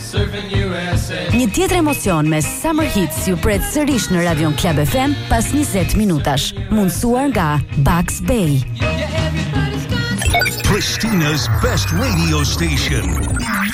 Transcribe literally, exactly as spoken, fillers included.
Një tjetër emocion me Summer Hits ju pret sërish në Radion Club F M pas njëzet minutash, mundësuar nga Bucks Bay. Pristina's best radio station.